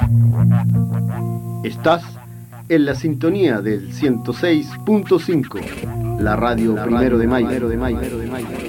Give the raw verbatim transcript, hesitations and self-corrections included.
Estás en la sintonía del ciento seis punto cinco, la radio Primero de Mayo.